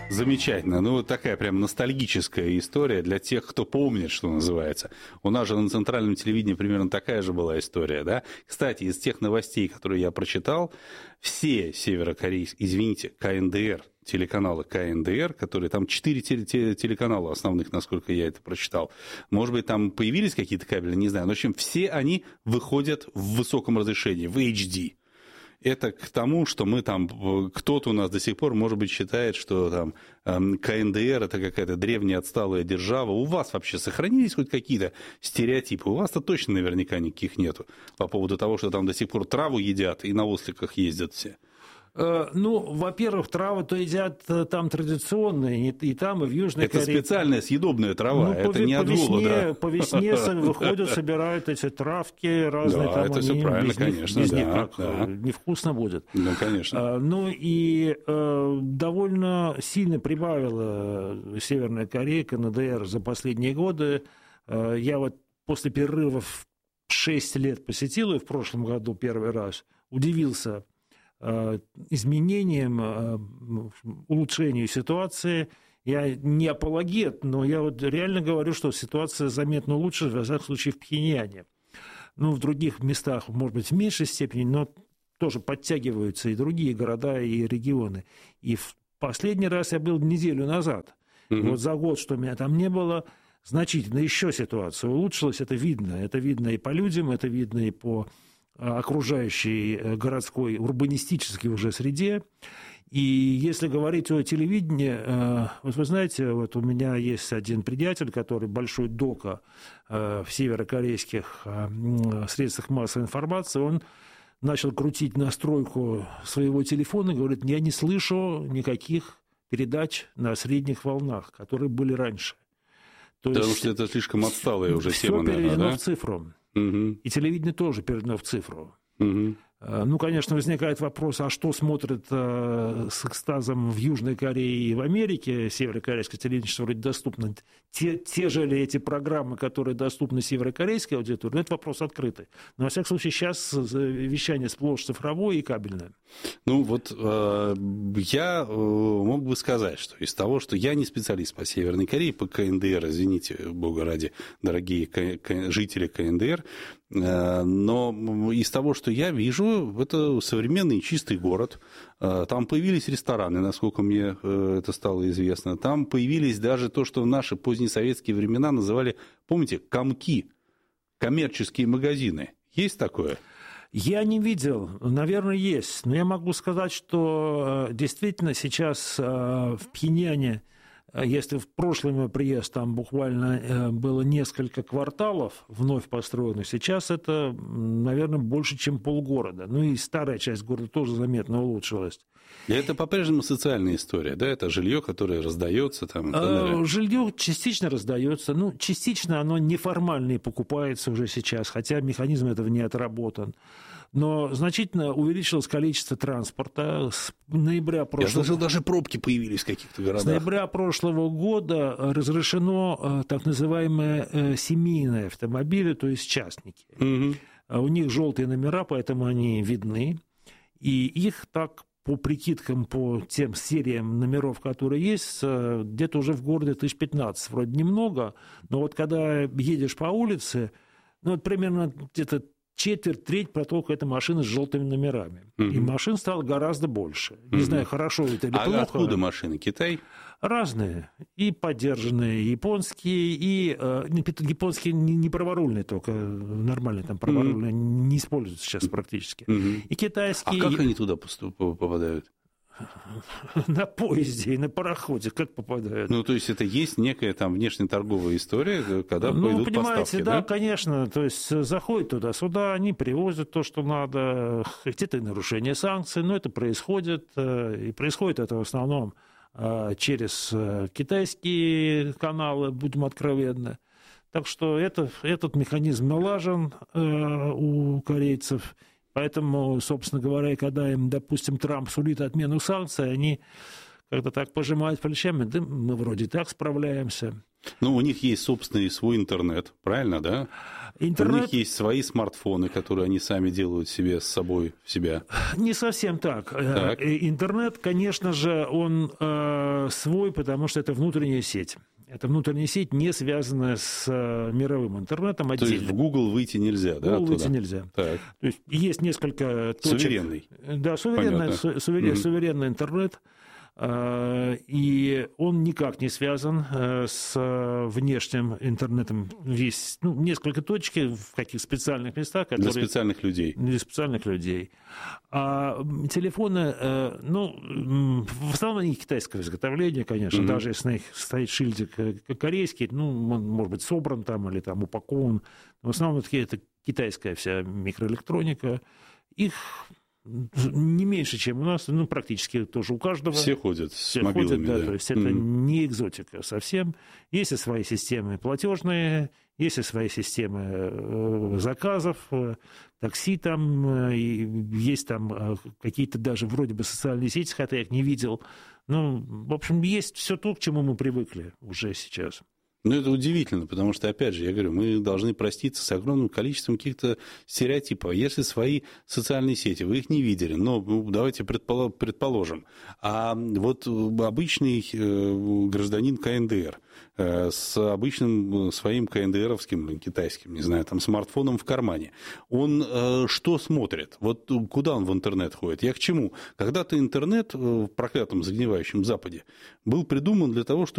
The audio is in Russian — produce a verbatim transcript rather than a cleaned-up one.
Замечательно. Ну, вот такая прям ностальгическая история для тех, кто помнит, что называется. У нас же на центральном телевидении примерно такая же была история, да? Кстати, из тех новостей, которые я прочитал, все северокорейские, извините, КНДР, телеканалы КНДР, которые там четыре телеканала основных, насколько я это прочитал. Может быть, там появились какие-то кабели, не знаю. Но, в общем, все они выходят в высоком разрешении, в эйч ди. Это к тому, что мы там, кто-то у нас до сих пор, может быть, считает, что там КНДР это какая-то древняя отсталая держава. У вас вообще сохранились хоть какие-то стереотипы? У вас-то точно наверняка никаких нету по поводу того, что там до сих пор траву едят и на осликах ездят все. Ну, во-первых, травы-то едят там традиционные, и там, и в Южной это Корее. Это специальная съедобная трава, ну, это по, не по от весне, голода. По весне выходят, собирают эти травки разные. Да, там это они, все правильно, без конечно. Них, без да, них как да. невкусно будет. Ну, конечно. А, ну, и а, довольно сильно прибавила Северная Корея, КНДР за последние годы. А, я вот после перерывов шесть лет посетил ее в прошлом году первый раз, удивился изменением, улучшению ситуации. Я не апологет, но я вот реально говорю, что ситуация заметно лучше, во всяком случае, в Пхеньяне. Ну, в других местах, может быть, в меньшей степени, но тоже подтягиваются и другие города, и регионы. И в последний раз я был неделю назад. Mm-hmm. Вот за год, что меня там не было, значительно еще ситуация улучшилась. Это видно. Это видно и по людям, это видно и по окружающей городской, урбанистической уже среде. И если говорить о телевидении, вот вы знаете, вот у меня есть один приятель, который большой дока в северокорейских средствах массовой информации, он начал крутить настройку своего телефона и говорит, я не слышу никаких передач на средних волнах, которые были раньше. То Потому есть, что это слишком отсталая уже тема, наверное, переведено, да? в цифру. Угу. И телевидение тоже переведено в цифру. Угу. Ну, конечно, возникает вопрос, а что смотрят э, с экстазом в Южной Корее и в Америке? Северокорейское телевидение вроде доступно. Те, те же ли эти программы, которые доступны северокорейской аудитории? Ну, это вопрос открытый. Но, во всяком случае, сейчас вещание сплошь цифровое и кабельное. Ну, вот э, я э, мог бы сказать, что из того, что я не специалист по Северной Корее, по КНДР, извините, бога ради, дорогие к- к- жители КНДР, э, но из того, что я вижу, это современный чистый город. Там появились рестораны, насколько мне это стало известно. Там появились даже то, что в наши позднесоветские времена называли, помните, комки, коммерческие магазины. Есть такое? Я не видел, наверное, есть. Но я могу сказать, что действительно сейчас в Пхеньяне, если в прошлый мой приезд там буквально было несколько кварталов вновь построенных, сейчас это, наверное, больше, чем полгорода. Ну и старая часть города тоже заметно улучшилась. И это по-прежнему социальная история, да? Это жилье, которое раздается там. А, жилье частично раздается, ну частично оно неформально и покупается уже сейчас, хотя механизм этого не отработан. Но значительно увеличилось количество транспорта. С ноября прошлого... Я слышал, даже пробки появились в каких-то городах. С ноября прошлого года разрешено так называемые семейные автомобили, то есть частники. Угу. У них желтые номера, поэтому они видны. И их так по прикидкам, по тем сериям номеров, которые есть, где-то уже в городе тысяч пятнадцать. Вроде немного, но вот когда едешь по улице, ну вот примерно где-то четверть, треть потока – это машины с желтыми номерами. Mm-hmm. И машин стало гораздо больше. Не mm-hmm. знаю, хорошо это или а плохо. А откуда машины? Китай? Разные. И поддержанные японские, и э, японские не праворульные только, нормальные там праворульные mm-hmm. не используются сейчас практически. Mm-hmm. И китайские. А как они туда попадают? На поезде и на пароходе как попадают. Ну, то есть, это есть некая там внешнеторговая история, когда ну, пойдут понимаете, поставки, да? да? конечно. То есть, заходят туда-сюда, они привозят то, что надо. Где-то и нарушение санкций, но это происходит. И происходит это в основном через китайские каналы, будем откровенны. Так что это, этот механизм налажен у корейцев. Поэтому, собственно говоря, когда им, допустим, Трамп сулит отмену санкций, они как-то так пожимают плечами, да мы вроде так справляемся. Ну, у них есть собственный свой интернет, правильно, да? Интернет... У них есть свои смартфоны, которые они сами делают себе с собой, в себя. Не совсем так. так. Интернет, конечно же, он э, свой, потому что это внутренняя сеть. Это внутренняя сеть, не связанная с э, мировым интернетом отдельно. То есть в Google выйти нельзя, да? В Google выйти нельзя. Так. То есть есть несколько точек. Суверенный. Да, суверенный, су- суверен, mm-hmm. суверенный интернет. И он никак не связан с внешним интернетом. Есть ну, несколько точек в каких специальных местах. Которые... Для специальных людей. Для специальных людей. А телефоны, ну, в основном они китайского изготовления, конечно. Mm-hmm. Даже если на них стоит шильдик корейский, ну, он может быть собран там или там упакован. Но в основном это китайская вся микроэлектроника. Их... не меньше, чем у нас, ну, практически тоже у каждого. Все ходят Все с мобилами. Ходят, да, да. То есть это mm-hmm. не экзотика совсем. Есть и свои системы платежные, есть и свои системы заказов, такси там, и есть там какие-то даже вроде бы социальные сети, хотя я их не видел. Ну, в общем, есть все то, к чему мы привыкли уже сейчас. Ну, это удивительно, потому что, опять же, я говорю, мы должны проститься с огромным количеством каких-то стереотипов. Если свои социальные сети, вы их не видели, но давайте предположим. А вот обычный гражданин КНДР с обычным своим КНДРовским, китайским, не знаю, там, смартфоном в кармане, он что смотрит? Вот куда он в интернет ходит? Я к чему? Когда-то интернет в проклятом загнивающем Западе был придуман для того, чтобы